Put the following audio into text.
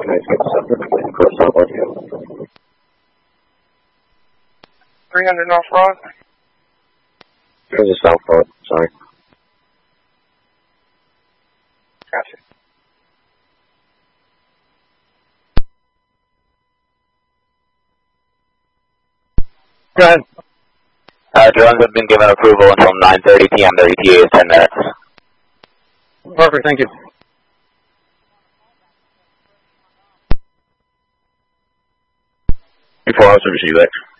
guys get something for Southwest? 300 North Road. There's a South Road, sorry. Gotcha. Go ahead. Drones have been given approval until 9:30 p.m. Their ETA is 10 minutes. Perfect, thank you. 4 hours service UX.